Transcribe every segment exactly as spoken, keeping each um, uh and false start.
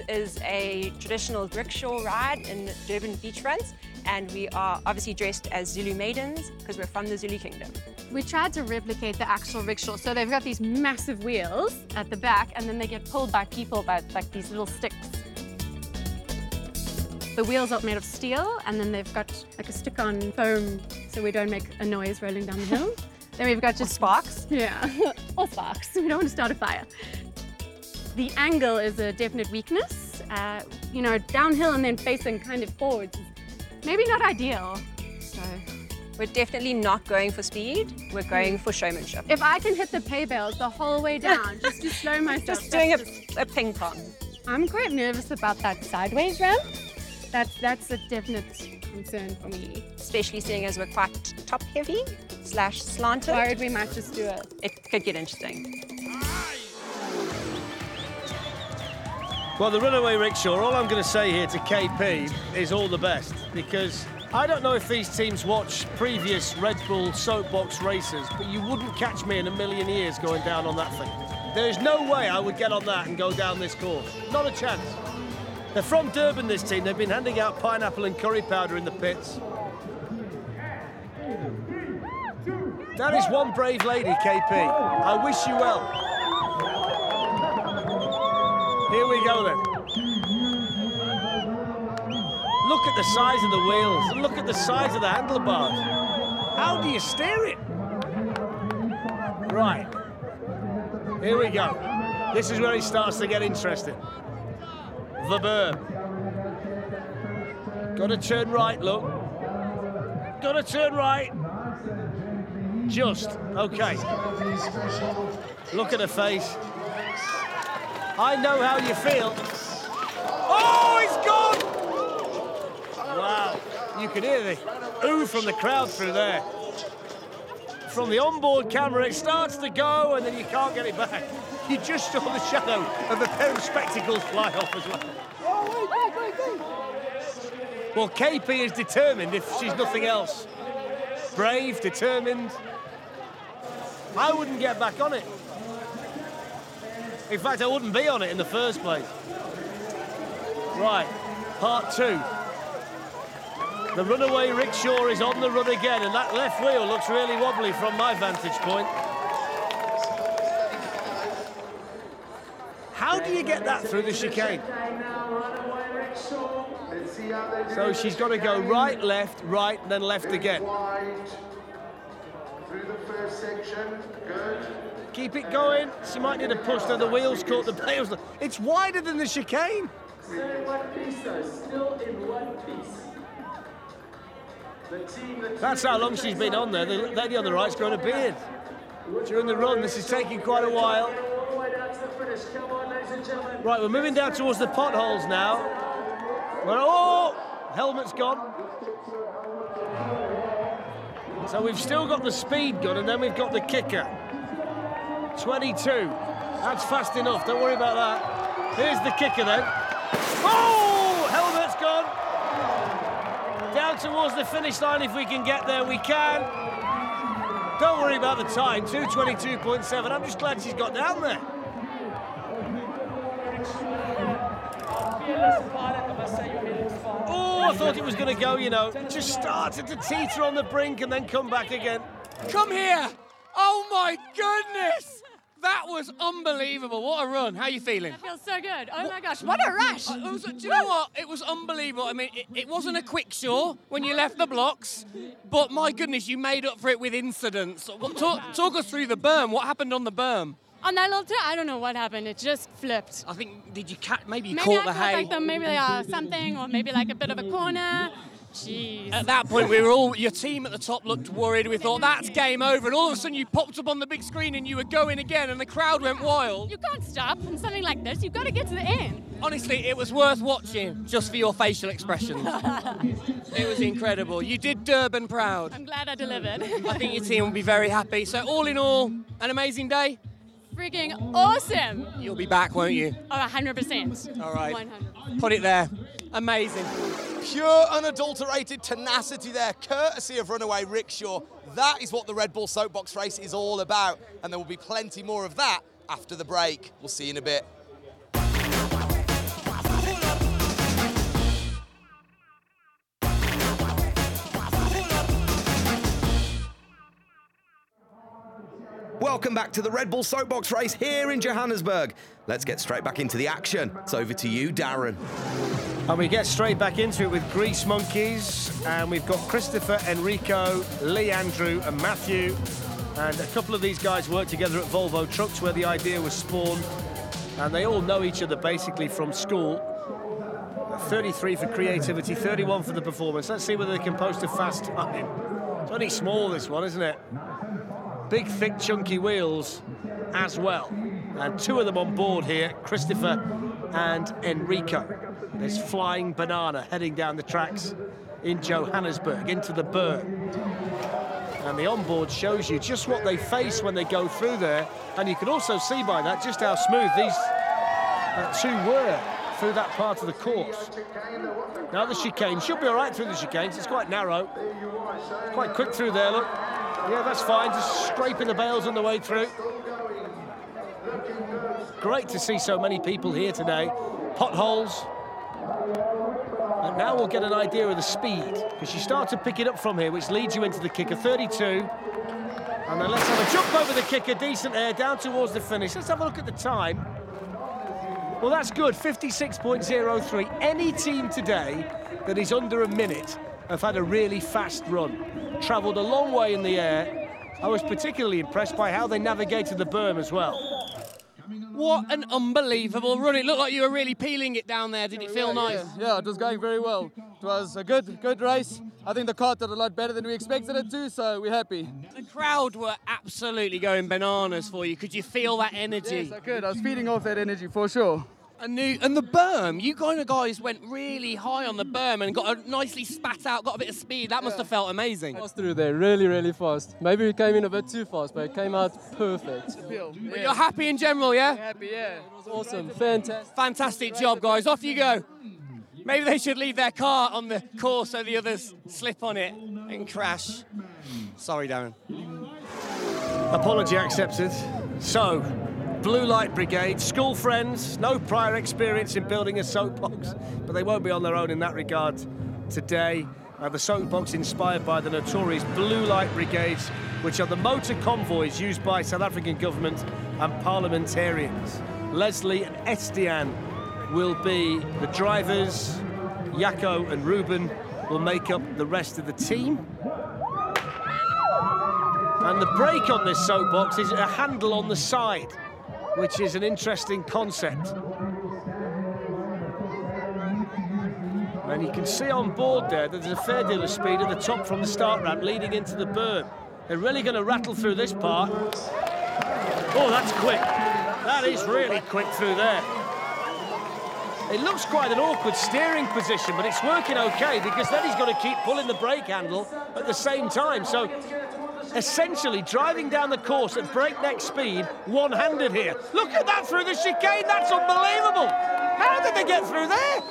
is a traditional rickshaw ride in Durban beachfront, and we are obviously dressed as Zulu maidens because we're from the Zulu kingdom. We tried to replicate the actual rickshaw, so they've got these massive wheels at the back, and then they get pulled by people by like these little sticks. The wheels are made of steel, and then they've got like a stick-on foam so we don't make a noise rolling down the hill. Then we've got just sparks. Yeah, or sparks. We don't want to start a fire. The angle is a definite weakness. Uh, you know, downhill and then facing kind of forwards is maybe not ideal. So we're definitely not going for speed. We're going for showmanship. If I can hit the pay bales the whole way down, just to slow myself. Just doing a, a ping pong. I'm quite nervous about that sideways ramp. That's, that's a definite concern for me. Especially seeing as we're quite top heavy slash slanted. Worried we might just do it. It could get interesting. Well, the runaway rickshaw, all I'm going to say here to K P is all the best, because I don't know if these teams watch previous Red Bull soapbox races, but you wouldn't catch me in a million years going down on that thing. There's no way I would get on that and go down this course. Not a chance. They're from Durban, this team. They've been handing out pineapple and curry powder in the pits. That is one brave lady, K P. I wish you well. Here we go, then. Look at the size of the wheels, and look at the size of the handlebars. How do you steer it? Right. Here we go. This is where it starts to get interesting. The berm. Got to turn right, look. Got to turn right. Just. Okay. Look at her face. I know how you feel. Oh, it's gone! Wow. You can hear the ooh from the crowd through there. From the onboard camera, it starts to go, and then you can't get it back. You just saw the shadow of a pair of spectacles fly off as well. Well, K P is determined, if she's nothing else. Brave, determined. I wouldn't get back on it. In fact, I wouldn't be on it in the first place. Right, part two. The runaway rickshaw is on the run again, and that left wheel looks really wobbly from my vantage point. How do you get that through the chicane? So she's got to go right, left, right, and then left again. Through the first section, good. Keep it going. She might need a push, though the wheels caught the bales. It's wider than the chicane. Still in one piece, though. Still in one piece. The team, the team That's how long she's been on there. The lady on the right's grown a beard. During the run, this is taking quite a while. Right, we're moving down towards the potholes now. Well, oh, helmet's gone. So we've still got the speed gun, and then we've got the kicker. twenty-two. That's fast enough, don't worry about that. Here's the kicker then. Oh, helmet's gone. Down towards the finish line, if we can get there, we can. Don't worry about the time, two twenty-two point seven. I'm just glad she's got down there. Oh, I thought it was going to go, you know. Just started to teeter on the brink and then come back again. Come here! Oh my goodness! That was unbelievable. What a run. How are you feeling? I feel so good. Oh my gosh, what a rush! Uh, it was, do you know what? It was unbelievable. I mean, it, it wasn't a quick show when you left the blocks, but my goodness, you made up for it with incidents. What, talk, talk us through the berm. What happened on the berm? On that little turn, I don't know what happened. It just flipped. I think, did you catch, maybe you maybe caught I the caught hay? Like the, maybe uh, something, or maybe like a bit of a corner. Jeez. At that point, we were all, your team at the top looked worried. We thought, that's game over. And all of a sudden, you popped up on the big screen and you were going again, and the crowd went wild. You can't stop from something like this. You've got to get to the end. Honestly, it was worth watching just for your facial expressions. It was incredible. You did Durban proud. I'm glad I delivered. I think your team will be very happy. So all in all, an amazing day. Freaking awesome. You'll be back, won't you? Oh, one hundred percent. All right. one hundred. Put it there. Amazing. Pure, unadulterated tenacity there, courtesy of Runaway Rickshaw. That is what the Red Bull Soapbox race is all about. And there will be plenty more of that after the break. We'll see you in a bit. welcome back to the Red Bull Soapbox race here in Johannesburg. Let's get straight back into the action. It's over to you, Darren. And we get straight back into it with Grease Monkeys, and we've got Christopher, Enrico, Lee Andrew and Matthew, and a couple of these guys work together at Volvo Trucks where the idea was spawned, and they all know each other basically from school. thirty-three for creativity, thirty-one for the performance. Let's see whether they can post a fast time. It's only small, this one, isn't it? Big, thick, chunky wheels as well. And two of them on board here, Christopher and Enrico. This flying banana heading down the tracks in Johannesburg into the berm. And the onboard shows you just what they face when they go through there. And you can also see by that just how smooth these uh, two were through that part of the course. Now the chicane should be all right through the chicanes. It's quite narrow. It's quite quick through there, look. Yeah, that's fine, just scraping the bales on the way through. Great to see so many people here today. Potholes. And now we'll get an idea of the speed, because you start to pick it up from here, which leads you into the kicker, thirty-two. And then let's have a jump over the kicker, decent air, down towards the finish. Let's have a look at the time. Well, that's good, fifty-six point oh three. Any team today that is under a minute have had a really fast run. Travelled a long way in the air. I was particularly impressed by how they navigated the berm as well. What an unbelievable run. It looked like you were really peeling it down there. Did it feel nice? Yeah, yeah, it was going very well. It was a good, good race. I think the car did a lot better than we expected it to, so we're happy. The crowd were absolutely going bananas for you. Could you feel that energy? Yes, I could. I was feeding off that energy for sure. And the, and the berm, you kind of guys went really high on the berm and got a nicely spat out, got a bit of speed. That must have felt amazing. Fast through there, really, really fast. Maybe we came in a bit too fast, but it came out perfect. But you're happy in general, yeah? Happy, yeah. It was awesome, fantastic. Fantastic job, guys. Off you go. Maybe they should leave their car on the course so the others slip on it and crash. Sorry, Darren. Apology accepted. So, Blue Light Brigade, school friends, no prior experience in building a soapbox, but they won't be on their own in that regard today. Uh, the soapbox inspired by the notorious Blue Light Brigades, which are the motor convoys used by South African government and parliamentarians. Leslie and Estienne will be the drivers. Jaco and Ruben will make up the rest of the team. And the brake on this soapbox is a handle on the side, which is an interesting concept. And you can see on board there that there's a fair deal of speed at the top from the start ramp leading into the berm. They're really going to rattle through this part. Oh, that's quick. That is really quick through there. It looks quite an awkward steering position, but it's working okay because then he's got to keep pulling the brake handle at the same time. So essentially driving down the course at breakneck speed, one-handed here. Look at that through the chicane, that's unbelievable! How did they get through there?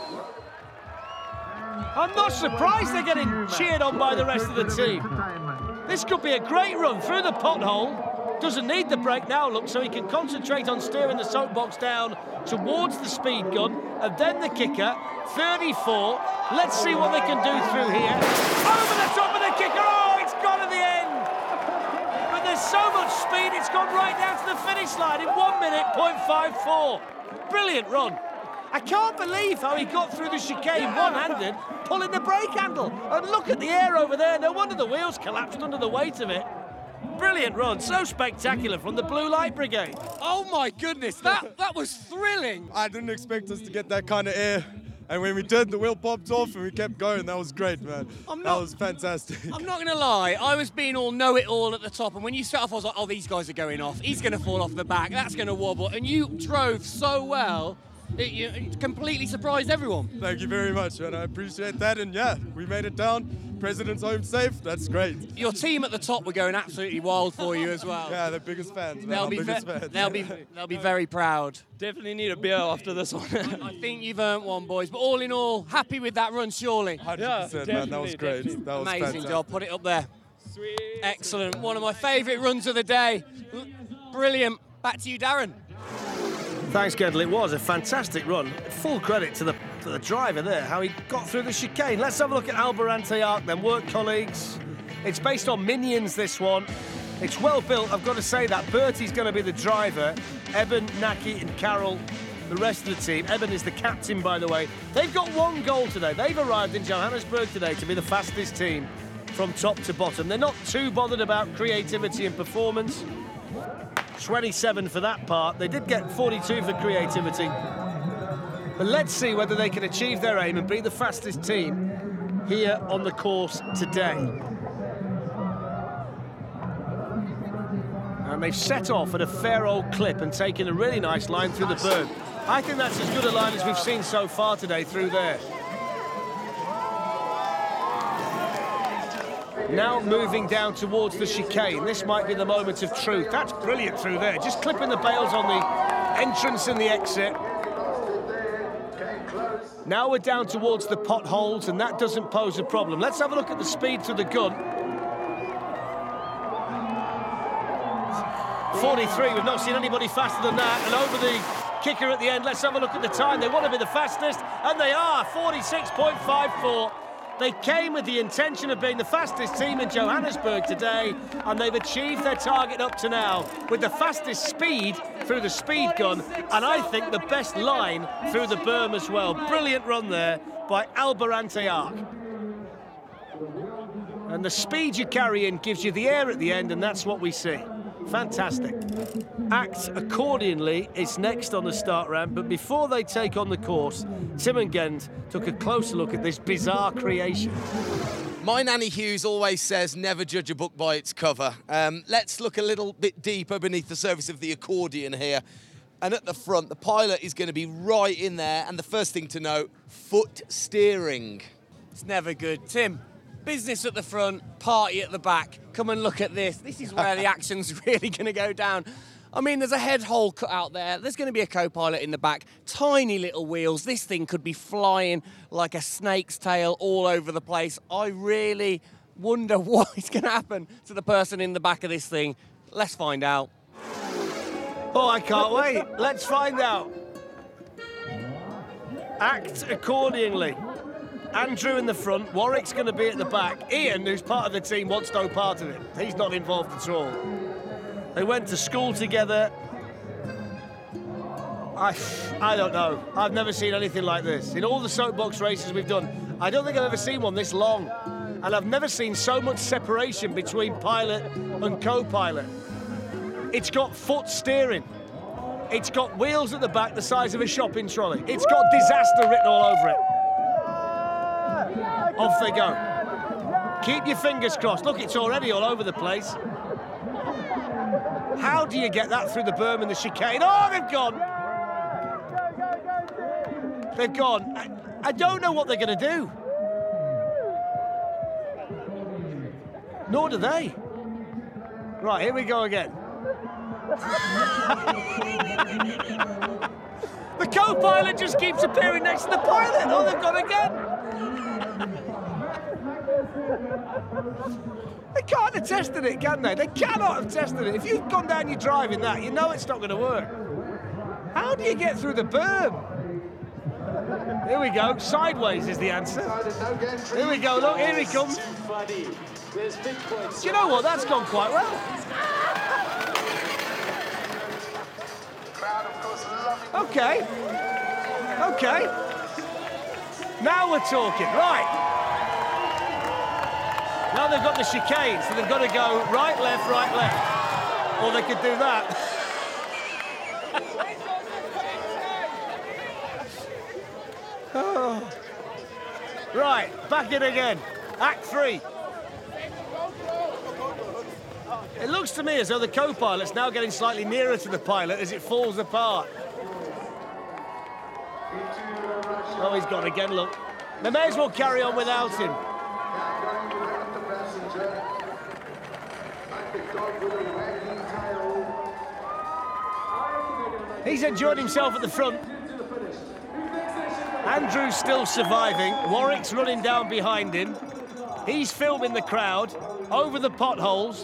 I'm not surprised they're getting cheered on by the rest of the team. This could be a great run through the pothole. Doesn't need the brake now, look, so he can concentrate on steering the soapbox down towards the speed gun, and then the kicker, thirty-four. Let's see what they can do through here. Over the top of the kicker, oh, it's gone at the end! But there's so much speed, it's gone right down to the finish line in one minute, point five four. Brilliant run. I can't believe how he got through the chicane one-handed, pulling the brake handle. And look at the air over there, no wonder the wheels collapsed under the weight of it. Brilliant run, so spectacular from the Blue Light Brigade. Oh my goodness, that, that was thrilling. I didn't expect us to get that kind of air. And when we did, the wheel popped off and we kept going. That was great, man. I'm that not, was fantastic. I'm not going to lie. I was being all know-it-all at the top. And when you set off, I was like, oh, these guys are going off. He's going to fall off the back. That's going to wobble. And you drove so well. It, you, it completely surprised everyone. Thank you very much, man. I appreciate that. And yeah, we made it down. President's home safe. That's great. Your team at the top were going absolutely wild for you as well. Yeah, they're biggest fans. Man. They'll Our be biggest ve- fans. they'll be they'll be very proud. Definitely need a beer after this one. I think you've earned one, boys. But all in all, happy with that run, surely. one hundred percent, yeah, man. That was great. Definitely. That was amazing fantastic. job. Put it up there. Sweet. Excellent. One of my favourite runs of the day. Brilliant. Back to you, Darren. Thanks, Gedel. It was a fantastic run. Full credit to the, to the driver there, how he got through the chicane. Let's have a look at Alborante Arc, then, work colleagues. It's based on Minions, this one. It's well built, I've got to say that. Bertie's going to be the driver. Eben, Naki and Carol, the rest of the team. Eben is the captain, by the way. They've got one goal today. They've arrived in Johannesburg today to be the fastest team from top to bottom. They're not too bothered about creativity and performance. twenty-seven for that part. They did get forty-two for creativity. But let's see whether they can achieve their aim and be the fastest team here on the course today. And they've set off at a fair old clip and taken a really nice line through the berm. I think that's as good a line as we've seen so far today through there. Now moving down towards the chicane. This might be the moment of truth. That's brilliant through there. Just clipping the bails on the entrance and the exit. Now we're down towards the potholes, and that doesn't pose a problem. Let's have a look at the speed through the gun. forty-three, we've not seen anybody faster than that. And over the kicker at the end, let's have a look at the time. They want to be the fastest, and they are, forty-six point five four. They came with the intention of being the fastest team in Johannesburg today, and they've achieved their target up to now with the fastest speed through the speed gun, and I think the best line through the berm as well. Brilliant run there by Alberante Arc. And the speed you carry in gives you the air at the end, and that's what we see. Fantastic. Act Accordingly is next on the start ramp, but before they take on the course, Tim and Gent took a closer look at this bizarre creation. My Nanny Hughes always says, never judge a book by its cover. Um, let's look a little bit deeper beneath the surface of the accordion here. And at the front, the pilot is going to be right in there. And the first thing to note, foot steering. It's never good. Tim, business at the front, party at the back. Come and look at this. This is where the action's really going to go down. I mean, there's a head hole cut out there. There's going to be a co-pilot in the back. Tiny little wheels. This thing could be flying like a snake's tail all over the place. I really wonder what is going to happen to the person in the back of this thing. Let's find out. Oh, I can't wait. Let's find out. Act accordingly. Andrew in the front, Warwick's going to be at the back. Ian, who's part of the team, wants no part of it. He's not involved at all. They went to school together. I, I don't know. I've never seen anything like this. In all the soapbox races we've done, I don't think I've ever seen one this long. And I've never seen so much separation between pilot and co-pilot. It's got foot steering. It's got wheels at the back the size of a shopping trolley. It's got disaster written all over it. Off they go. Keep your fingers crossed. Look, it's already all over the place. How do you get that through the berm and the chicane? Oh, they've gone. They've gone. I, I don't know what they're going to do. Nor do they. Right, here we go again. The co-pilot just keeps appearing next to the pilot. Oh, they've gone again. They can't have tested it, can they? They cannot have tested it. If you've gone down your drive in that, you know it's not going to work. How do you get through the berm? Here we go. Sideways is the answer. Here we go. Look, here he comes. Do you know what? That's gone quite well. Okay. Okay. Now we're talking. Right. Now they've got the chicane, so they've got to go right, left, right, left. Or they could do that. Oh. Right, back in again. Act three. It looks to me as though the co-pilot's now getting slightly nearer to the pilot as it falls apart. Oh, he's gone again, look. They may as well carry on without him. He's enjoyed himself at the front. Andrew's still surviving. Warwick's running down behind him. He's filming the crowd over the potholes.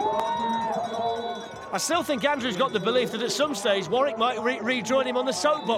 I still think Andrew's got the belief that at some stage Warwick might re rejoin him on the soapbox.